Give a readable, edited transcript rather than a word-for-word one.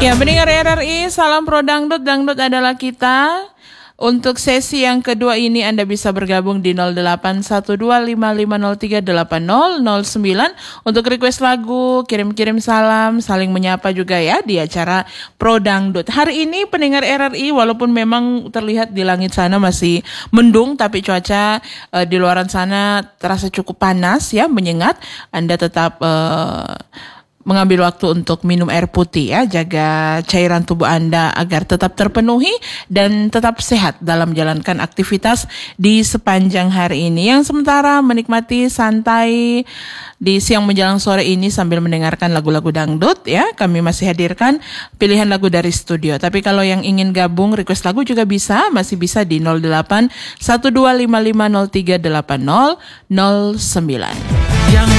Ya, pendengar RRI, salam pro dangdut, dangdut adalah kita. Untuk sesi yang kedua ini Anda bisa bergabung di 081255038009 untuk request lagu, kirim-kirim salam, saling menyapa juga ya di acara Pro Dangdut. Hari ini pendengar RRI, walaupun memang terlihat di langit sana masih mendung, tapi cuaca di luaran sana terasa cukup panas ya, menyengat. Anda tetap mengambil waktu untuk minum air putih ya, jaga cairan tubuh Anda agar tetap terpenuhi dan tetap sehat dalam menjalankan aktivitas di sepanjang hari ini. Yang sementara menikmati santai di siang menjelang sore ini sambil mendengarkan lagu-lagu dangdut ya, kami masih hadirkan pilihan lagu dari studio. Tapi kalau yang ingin gabung request lagu juga bisa, masih bisa di 08 1255038009.